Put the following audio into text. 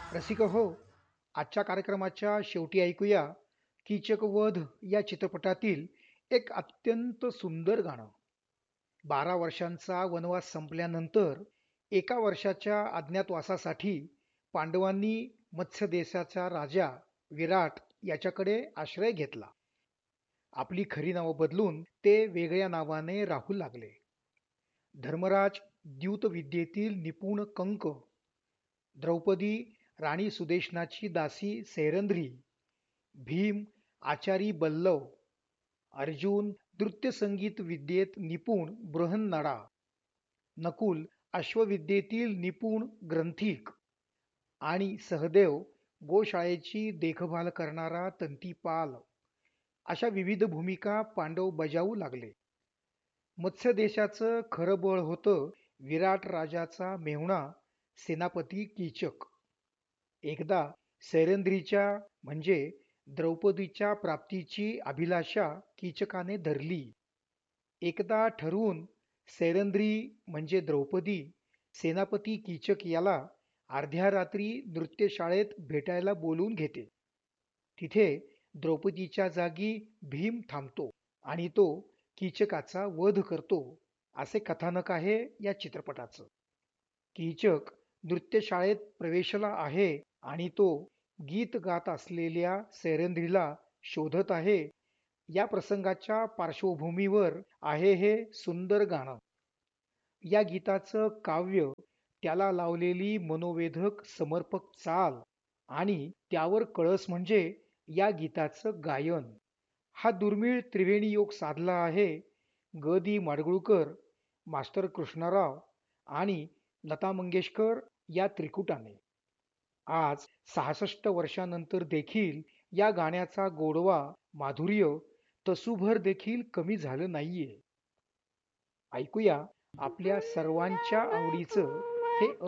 रसिक हो, आजच्या कार्यक्रमाच्या शेवटी ऐकूया कीचकवध या चित्रपटातील एक अत्यंत सुंदर गाणं. 12 वर्षांचा वनवास संपल्यानंतर एका वर्षाच्या अज्ञातवासासाठी पांडवांनी मत्स्य देशाचा राजा विराट याच्याकडे आश्रय घेतला. आपली खरी नावं बदलून ते वेगळ्या नावाने राहू लागले. धर्मराज द्यूतविद्येतील निपुण कंक, द्रौपदी राणी सुदेशनाची दासी सैरंध्री, भीम आचारी बल्लव, अर्जुन नृत्यसंगीत विद्येत निपुण बृहन्नळा, नकुल अश्वविद्येतील निपुण ग्रंथिक आणि सहदेव गोशाळेची देखभाल करणारा तंतीपाल, अशा विविध भूमिका पांडव बजावू लागले. मत्स्य देशाचं खरं बळ होतं विराट राजाचा मेहुणा सेनापती कीचक. एकदा सैरंध्रीच्या म्हणजे द्रौपदीच्या प्राप्तीची अभिलाषा कीचकाने धरली. एकदा ठरवून सैरंध्री म्हणजे द्रौपदी सेनापती कीचक याला अर्ध्या रात्री नृत्यशाळेत भेटायला बोलवून घेते. तिथे द्रौपदीच्या जागी भीम थांबतो आणि तो कीचकाचा वध करतो, असे कथानक आहे या चित्रपटाचं. कीचक नृत्यशाळेत प्रवेशला आहे आणि तो गीत गात असलेल्या सैरंध्रीला शोधत आहे. या प्रसंगाच्या पार्श्वभूमीवर आहे हे सुंदर गाणं. या गीताचं काव्य, त्याला लावलेली मनोवेधक समर्पक चाल आणि त्यावर कळस म्हणजे या गीताचं गायन, हा दुर्मिळ त्रिवेणी योग साधला आहे ग दी माडगूळकर, मास्टर कृष्णराव आणि लता मंगेशकर या त्रिकुटाने. आज 66 वर्षानंतर देखील या गाण्याचा गोडवा, माधुर्य तसूभर देखील कमी झालं नाहीये. ऐकूया आपल्या सर्वांच्या आवडीचं हे